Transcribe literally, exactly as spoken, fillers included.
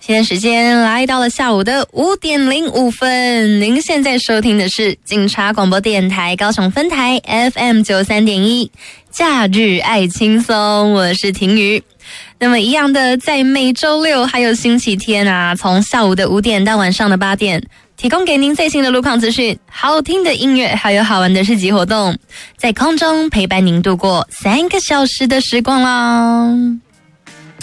现在时间来到了下午的五点零五分，您现在收听的是警察广播电台高雄分台 F M 九三点一，假日爱轻松，我是婷瑜。那么一样的，在每周六还有星期天啊，从下午的五点到晚上的八点，提供给您最新的路况资讯、好听的音乐，还有好玩的市集活动，在空中陪伴您度过三个小时的时光啦。